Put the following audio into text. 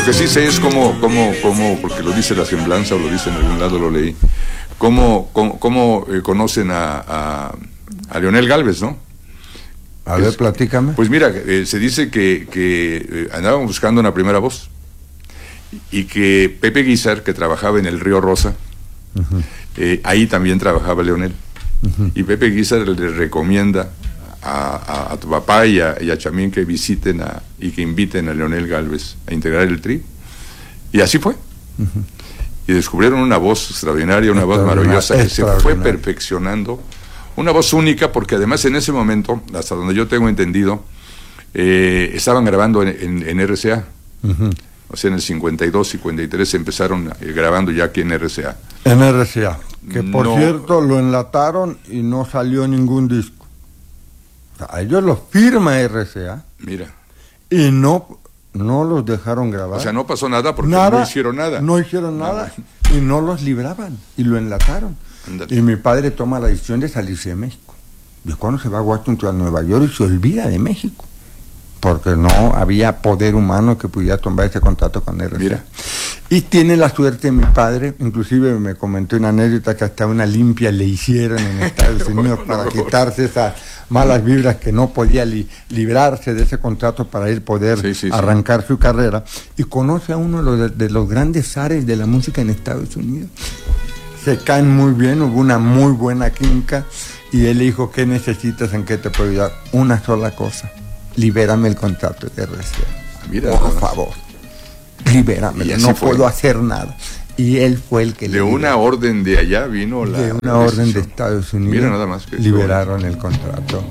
que sí sé es cómo, porque lo dice la semblanza o lo dice en algún lado, lo leí, cómo conocen a Leonel Gálvez, ¿no? A ver, platícame. Pues mira, se dice que andaban buscando una primera voz y que Pepe Guízar, que trabajaba en el Río Rosa, ahí también trabajaba Leonel. Y Pepe Guízar le recomienda a tu papá y a Chamín que visiten y que inviten a Leonel Gálvez a integrar el Tri. Y así fue. Y descubrieron una voz extraordinaria, una voz maravillosa que se fue perfeccionando. Una voz única, porque además en ese momento, hasta donde yo tengo entendido, estaban grabando en RCA. O sea, en el 52, 53 empezaron grabando ya aquí en RCA. En RCA, que por cierto lo enlataron y no salió ningún disco. O sea, a ellos los firma RCA. Mira. Y no los dejaron grabar. O sea, no pasó nada porque no hicieron nada. No hicieron nada y no los libraban y lo enlataron. Andale. Y mi padre toma la decisión de salirse de México. Y cuando se va a Washington, a Nueva York, y se olvida de México. Porque no había poder humano que pudiera tomar ese contrato con RCA. Mira. Y tiene la suerte mi padre, inclusive me comentó una anécdota que hasta una limpia le hicieron en Estados Unidos para quitarse esas malas vibras, que no podía librarse de ese contrato para él poder arrancar su carrera. Y conoce a uno de los grandes zares de la música en Estados Unidos. Se caen muy bien, hubo una muy buena química, y él le dijo: ¿qué necesitas? ¿En qué te puedo ayudar? Una sola cosa: libérame el contrato de RCA. Mira, por favor, libérame, no puedo hacer nada. Y él fue el que de una orden de allá vino de una orden de Estados Unidos. Mira, nada más que liberaron el contrato.